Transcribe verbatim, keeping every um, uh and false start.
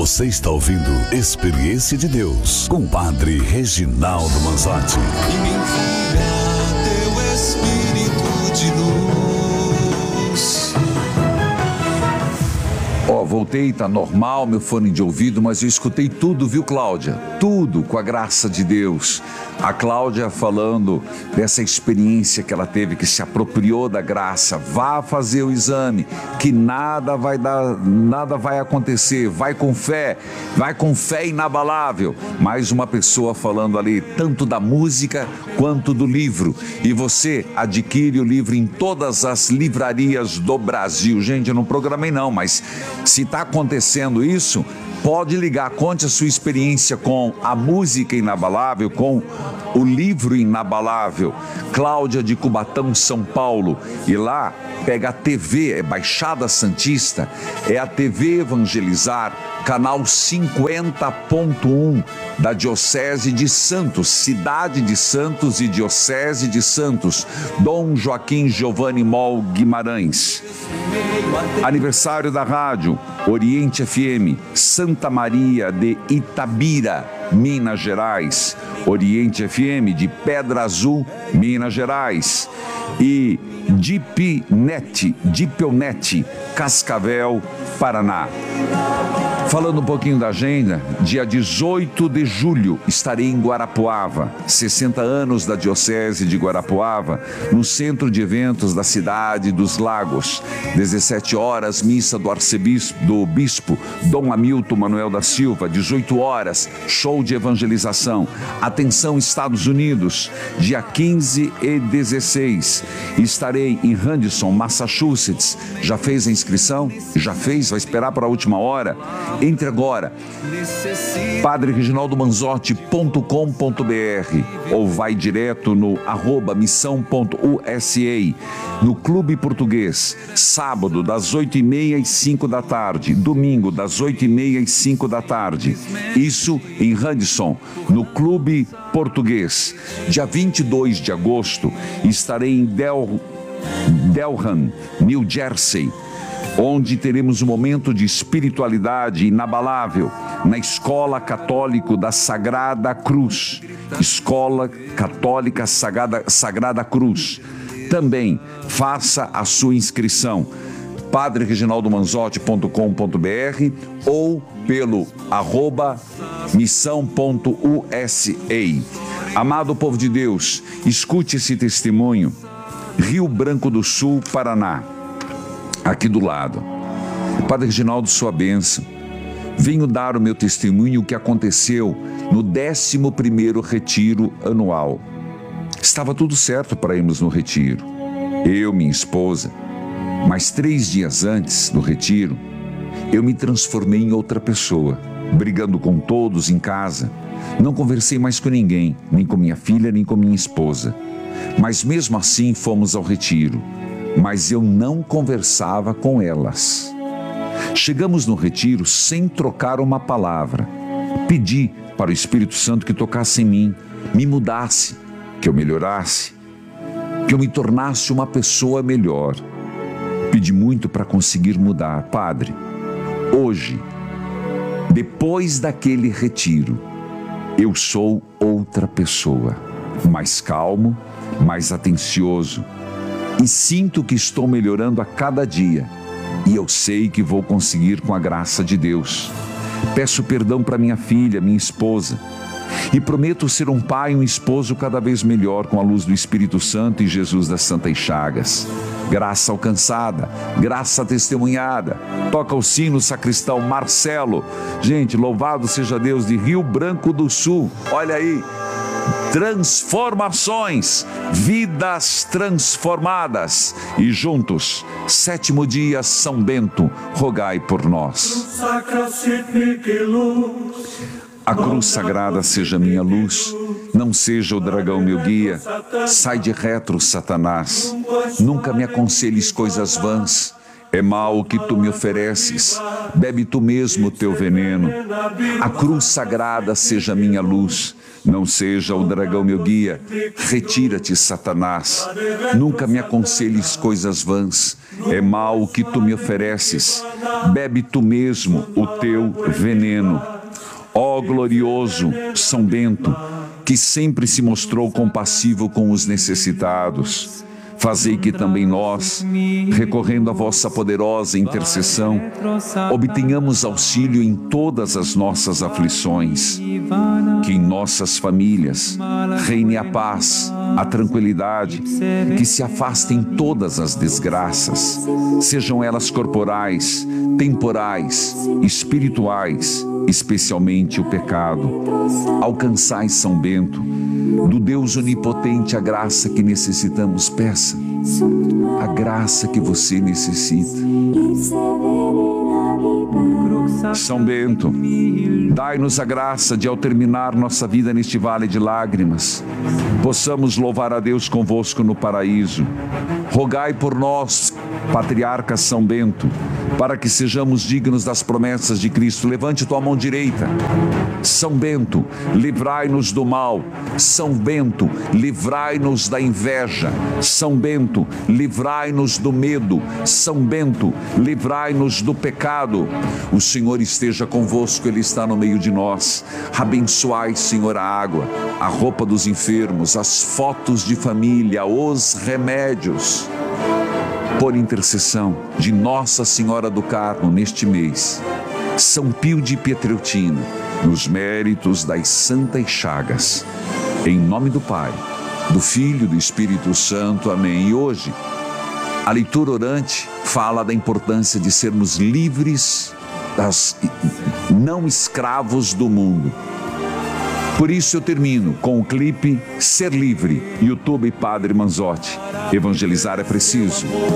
Você está ouvindo Experiência de Deus com o Padre Reginaldo Manzotti. E me envia teu Espírito de luz. Ó, oh, voltei, tá normal meu fone de ouvido, mas eu escutei tudo, viu, Cláudia? Tudo com a graça de Deus. A Cláudia falando dessa experiência que ela teve, que se apropriou da graça. Vá fazer o exame, que nada vai dar, nada vai acontecer. Vai com fé, vai com fé inabalável. Mais uma pessoa falando ali, tanto da música quanto do livro. E você adquire o livro em todas as livrarias do Brasil. Gente, eu não programei não, mas se está acontecendo isso, pode ligar, conte a sua experiência com a música inabalável, com o livro inabalável. Cláudia de Cubatão, São Paulo. E lá pega a T V, é Baixada Santista, é a T V Evangelizar, canal cinquenta ponto um da Diocese de Santos, Cidade de Santos e Diocese de Santos, Dom Joaquim Giovanni Mol Guimarães. Aniversário da rádio, Oriente F M, Santa Maria de Itabira, Minas Gerais. Oriente F M de Pedra Azul, Minas Gerais. E Dipnet, Dipelnet, Cascavel, Paraná. Falando um pouquinho da agenda, dia dezoito de julho estarei em Guarapuava, sessenta anos da Diocese de Guarapuava, no centro de eventos da cidade dos Lagos. dezessete horas, missa do arcebispo, do bispo Dom Hamilton Manuel da Silva. dezoito horas, show de evangelização. Atenção, Estados Unidos, dia quinze e dezesseis. Estarei em Henderson, Massachusetts. Já fez a inscrição? Já fez? Vai esperar para a última hora? Entre agora, padre reginaldo manzotti ponto com ponto br ou vai direto no arroba missão ponto u s a, no Clube Português, sábado das oito e meia às cinco da tarde, domingo das oito e meia às cinco da tarde. Isso em Henderson, no Clube Português. Dia vinte e dois de agosto estarei em Del, Delran, New Jersey, onde teremos um momento de espiritualidade inabalável na Escola Católica da Sagrada Cruz. Escola Católica Sagrada, Sagrada Cruz. Também faça a sua inscrição. padre reginaldo manzotti ponto com ponto br ou pelo arroba missão ponto u s a. Amado povo de Deus, escute esse testemunho. Rio Branco do Sul, Paraná. Aqui do lado. Padre Reginaldo, sua bênção. Venho dar o meu testemunho o que aconteceu no décimo primeiro retiro anual. Estava tudo certo para irmos no retiro. Eu, minha esposa. Mas três dias antes do retiro, eu me transformei em outra pessoa, brigando com todos em casa. Não conversei mais com ninguém, nem com minha filha, nem com minha esposa. Mas mesmo assim fomos ao retiro. Mas eu não conversava com elas. Chegamos no retiro sem trocar uma palavra. Pedi para o Espírito Santo que tocasse em mim, me mudasse, que eu melhorasse, que eu me tornasse uma pessoa melhor. Pedi muito para conseguir mudar. Padre, hoje, depois daquele retiro, eu sou outra pessoa, mais calmo, mais atencioso. E sinto que estou melhorando a cada dia. E eu sei que vou conseguir com a graça de Deus. Peço perdão para minha filha, minha esposa. E prometo ser um pai e um esposo cada vez melhor com a luz do Espírito Santo e Jesus das Santas Chagas. Graça alcançada, graça testemunhada. Toca o sino, sacristão Marcelo. Gente, louvado seja Deus, de Rio Branco do Sul. Olha aí. Transformações, vidas transformadas. E juntos, sétimo dia, São Bento, rogai por nós. A cruz sagrada seja minha luz, não seja o dragão meu guia. Sai de retro, Satanás. Nunca me aconselhes coisas vãs. É mal o que tu me ofereces, bebe tu mesmo o teu veneno. A cruz sagrada seja minha luz, não seja o dragão meu guia. Retira-te, Satanás, nunca me aconselhes coisas vãs. É mal o que tu me ofereces, bebe tu mesmo o teu veneno. Ó glorioso São Bento, que sempre se mostrou compassivo com os necessitados, fazei que também nós, recorrendo à vossa poderosa intercessão, obtenhamos auxílio em todas as nossas aflições. Que em nossas famílias reine a paz, a tranquilidade, que se afastem todas as desgraças, sejam elas corporais, temporais, espirituais, especialmente o pecado. Alcançai, São Bento, do Deus onipotente a graça que necessitamos. Peça a graça que você necessita. São Bento, dai-nos a graça de, ao terminar nossa vida neste vale de lágrimas, possamos louvar a Deus convosco no paraíso. Rogai por nós, Patriarca São Bento, para que sejamos dignos das promessas de Cristo. Levante tua mão direita. São Bento, livrai-nos do mal. São Bento, livrai-nos da inveja. São Bento, livrai-nos do medo. São Bento, livrai-nos do pecado. O Senhor esteja convosco, Ele está no meio de nós. Abençoai, Senhor, a água, a roupa dos enfermos, as fotos de família, os remédios. Por intercessão de Nossa Senhora do Carmo neste mês, São Pio de Pietreutina, nos méritos das Santas Chagas. Em nome do Pai, do Filho e do Espírito Santo. Amém. E hoje, a leitura orante fala da importância de sermos livres, das, não escravos do mundo. Por isso eu termino com o clipe Ser Livre, YouTube Padre Manzotti. Evangelizar é preciso.